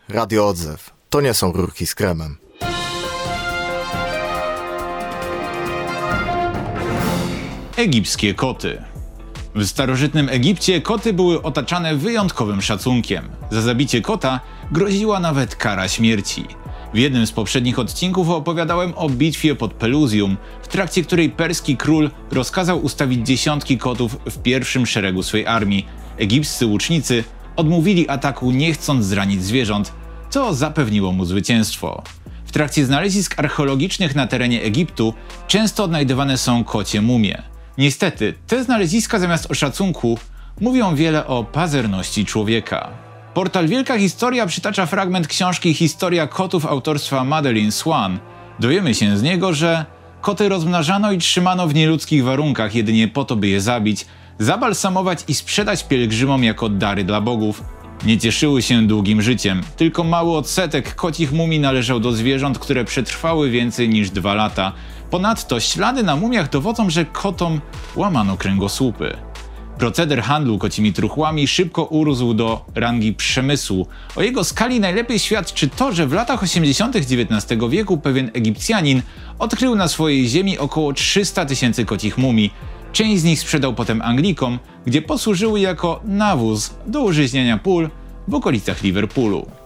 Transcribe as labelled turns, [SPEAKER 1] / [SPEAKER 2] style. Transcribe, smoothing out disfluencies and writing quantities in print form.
[SPEAKER 1] Radio Odzew. To nie są rurki z kremem.
[SPEAKER 2] Egipskie koty. W starożytnym Egipcie koty były otaczane wyjątkowym szacunkiem. Za zabicie kota groziła nawet kara śmierci. W jednym z poprzednich odcinków opowiadałem o bitwie pod Pelusium, w trakcie której perski król rozkazał ustawić dziesiątki kotów w pierwszym szeregu swej armii. Egipscy łucznicy odmówili ataku, nie chcąc zranić zwierząt, co zapewniło mu zwycięstwo. W trakcie znalezisk archeologicznych na terenie Egiptu często odnajdywane są kocie mumie. Niestety, te znaleziska zamiast o szacunku mówią wiele o pazerności człowieka. Portal Wielka Historia przytacza fragment książki Historia kotów autorstwa Madeleine Swan. Dowiemy się z niego, że koty rozmnażano i trzymano w nieludzkich warunkach jedynie po to, by je zabić, zabalsamować i sprzedać pielgrzymom jako dary dla bogów. Nie cieszyły się długim życiem, tylko mały odsetek kocich mumii należał do zwierząt, które przetrwały więcej niż 2 lata. Ponadto ślady na mumiach dowodzą, że kotom łamano kręgosłupy. Proceder handlu kocimi truchłami szybko urósł do rangi przemysłu. O jego skali najlepiej świadczy to, że w latach 80. XIX wieku pewien Egipcjanin odkrył na swojej ziemi około 300 000 kocich mumii. Część z nich sprzedał potem Anglikom, gdzie posłużyły jako nawóz do użyźniania pól w okolicach Liverpoolu.